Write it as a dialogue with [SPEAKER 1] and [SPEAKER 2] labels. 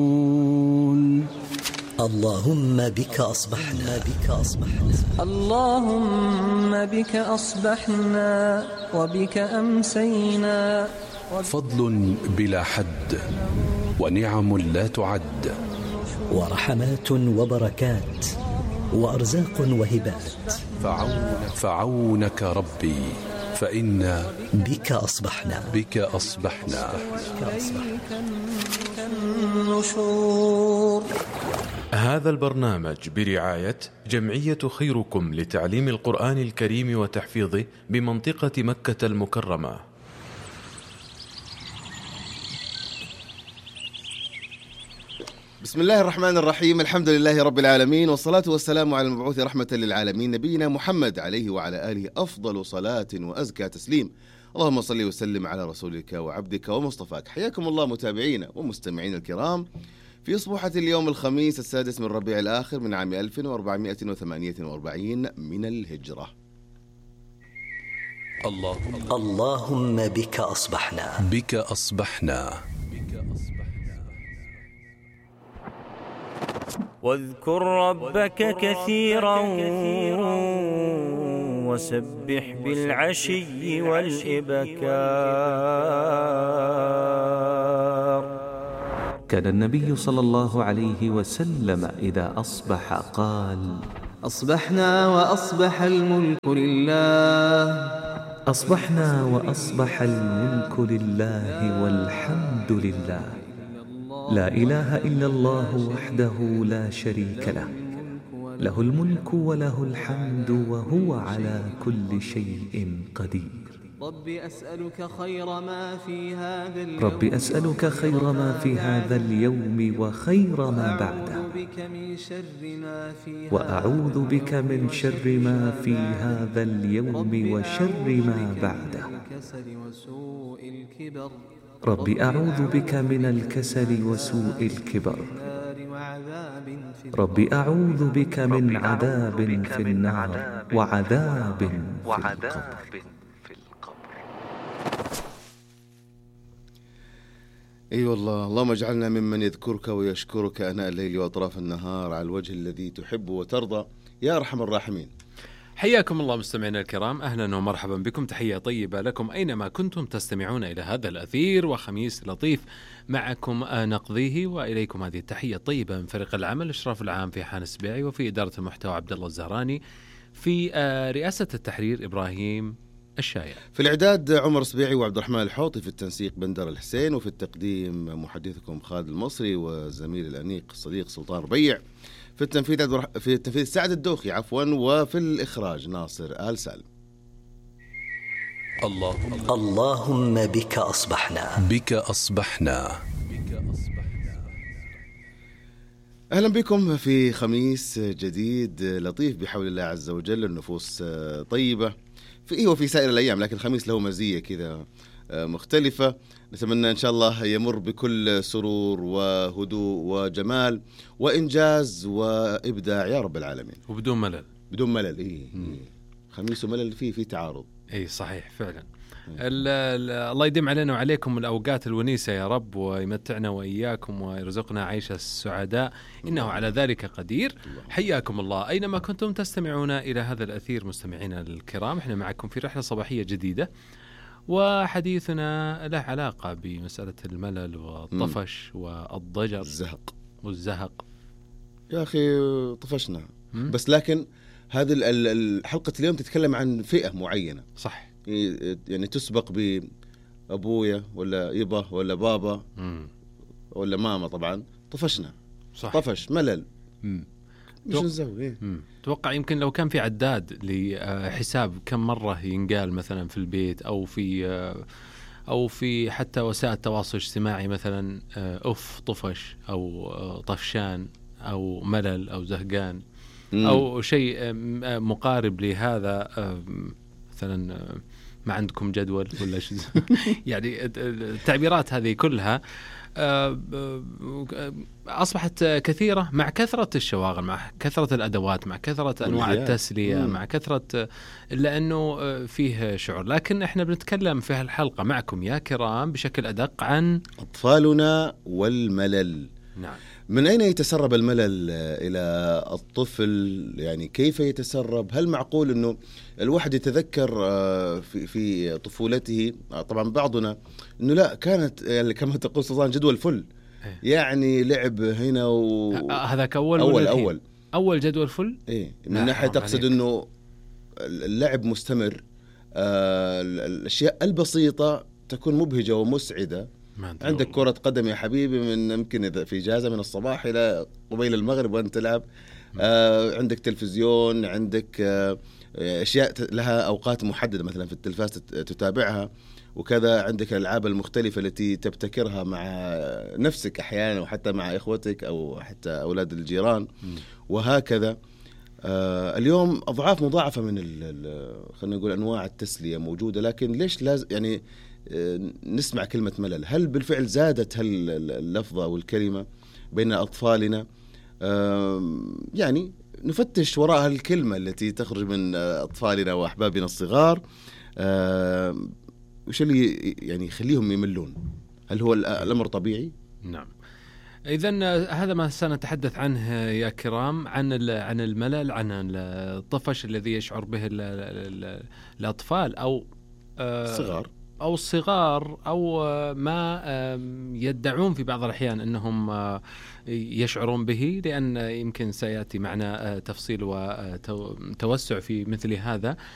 [SPEAKER 1] اللهم بك أصبحنا
[SPEAKER 2] اللهم بك أصبحنا وبك أمسينا.
[SPEAKER 3] فضل بلا حد ونعم لا تعد
[SPEAKER 1] ورحمات وبركات وأرزاق وهبات.
[SPEAKER 3] فعونك ربي فإنا
[SPEAKER 1] بك أصبحنا
[SPEAKER 2] النشور.
[SPEAKER 4] هذا البرنامج برعاية جمعية خيركم لتعليم القرآن الكريم وتحفيظه بمنطقة مكة المكرمة.
[SPEAKER 5] بسم الله الرحمن الرحيم. الحمد لله رب العالمين، والصلاة والسلام على المبعوث رحمة للعالمين نبينا محمد عليه وعلى آله أفضل صلاة وأزكى تسليم. اللهم صل وسلم على رسولك وعبدك ومصطفاك. حياكم الله متابعينا ومستمعين الكرام في أصبحة اليوم الخميس 6 من ربيع الآخر من عام 1448 من الهجرة.
[SPEAKER 1] اللهم بك أصبحنا
[SPEAKER 6] واذكر ربك كثيرا وسبح بالعشي والإبكار.
[SPEAKER 7] كان النبي صلى الله عليه وسلم إذا أصبح قال: أصبحنا وأصبح الملك لله، أصبحنا وأصبح الملك لله والحمد لله، لا إله إلا الله وحده لا شريك له، له الملك وله الحمد وهو على كل شيء قدير.
[SPEAKER 8] ربي أسألك خير ما في هذا اليوم وخير ما بعده،
[SPEAKER 7] وأعوذ بك من شر ما في هذا اليوم وشر ما بعده. ربي أعوذ بك من الكسل وسوء الكبر. ربي أعوذ بك من عذاب في النار وعذاب في القبر.
[SPEAKER 5] أي والله، اللهم اجعلنا ممن يذكرك ويشكرك آناء الليل وأطراف النهار على الوجه الذي تحب وترضى يا أرحم الراحمين.
[SPEAKER 9] حياكم الله مستمعينا الكرام، أهلا ومرحبا بكم، تحية طيبة لكم أينما كنتم تستمعون إلى هذا الأثير، وخميس لطيف معكم نقضيه، وإليكم هذه التحية الطيبة من فريق العمل الإشراف العام في حان السبيعي، وفي إدارة المحتوى عبد الله الزهراني، في رئاسة التحرير إبراهيم الشايع،
[SPEAKER 5] في الإعداد عمر السبيعي وعبد الرحمن الحوطي، في التنسيق بندر الحسين، وفي التقديم محدثكم خالد المصري وزميل الأنيق الصديق سلطان ربيع، في التنفيذ سعد الدوخي وفي الإخراج ناصر آل سالم.
[SPEAKER 1] اللهم بك أصبحنا.
[SPEAKER 5] أهلا بكم في خميس جديد لطيف بحول الله عز وجل. النفوس طيبة في سائر الأيام، لكن الخميس له مزية كذا مختلفة. نتمنى إن شاء الله يمر بكل سرور وهدوء وجمال وإنجاز وإبداع يا رب العالمين،
[SPEAKER 9] وبدون ملل.
[SPEAKER 5] إيه. خميس وملل فيه تعارض.
[SPEAKER 9] أي صحيح فعلا. الله يديم علينا وعليكم الأوقات الونيسة يا رب، ويمتعنا وإياكم ويرزقنا عيش السعداء، إنه على ذلك قدير. حياكم الله أينما كنتم تستمعون إلى هذا الأثير مستمعينا الكرام. احنا معكم في رحلة صباحية جديدة، وحديثنا له علاقة بمسألة الملل والطفش والضجر والزهق.
[SPEAKER 5] يا أخي طفشنا بس، لكن هذه الحلقة اليوم تتكلم عن فئة معينة،
[SPEAKER 9] صح؟
[SPEAKER 5] يعني تسبق بأبويا ولا يبا ولا بابا ولا ماما. طبعا طفشنا، صح. طفش ملل مش نسوي.
[SPEAKER 9] توقع يمكن لو كان في عداد لحساب كم مرة ينقال مثلا في البيت أو في حتى وسائل التواصل الاجتماعي، مثلا طفش أو طفشان أو ملل أو زهقان أو شيء مقارب لهذا، مثلا ما عندكم جدول ولا شيء يعني التعبيرات هذه كلها أصبحت كثيرة مع كثرة الشواغل، مع كثرة الأدوات، مع كثرة أنواع التسلية، مع كثرة، لأنه فيه شعور. لكن إحنا بنتكلم في هالحلقة معكم يا كرام بشكل أدق عن
[SPEAKER 5] أطفالنا والملل.
[SPEAKER 9] نعم.
[SPEAKER 5] من أين يتسرب الملل إلى الطفل؟ يعني كيف يتسرب؟ هل معقول أنه الواحد يتذكر في طفولته، طبعا بعضنا أنه لا كانت يعني كما تقول سلطان جدول فل، يعني لعب هنا
[SPEAKER 9] هذاك أول جدول فل.
[SPEAKER 5] إيه من ناحية تقصد أنه اللعب مستمر، الأشياء البسيطة تكون مبهجة ومسعدة. عندك كرة قدم يا حبيبي من يمكن إذا في إجازة من الصباح إلى قبيل المغرب وأنت تلعب. عندك تلفزيون، عندك أشياء لها أوقات محددة مثلا في التلفاز تتابعها وكذا. عندك الألعاب المختلفة التي تبتكرها مع نفسك أحيانا وحتى مع إخوتك أو حتى أولاد الجيران وهكذا. اليوم أضعاف مضاعفة من خلينا نقول أنواع التسلية موجودة، لكن ليش لازم يعني نسمع كلمة ملل؟ هل بالفعل زادت اللفظة والكلمة بين أطفالنا؟ يعني نفتش وراء الكلمة التي تخرج من أطفالنا وأحبابنا الصغار. وش اللي يعني يخليهم يملون؟ هل هو الأمر طبيعي؟
[SPEAKER 9] نعم. إذن هذا ما سنتحدث عنه يا كرام، عن الملل، عن الطفش الذي يشعر به الأطفال أو الصغار أو ما يدعون في بعض الأحيان أنهم يشعرون به، لأن يمكن سيأتي معنا تفصيل وتوسع في مثل هذا.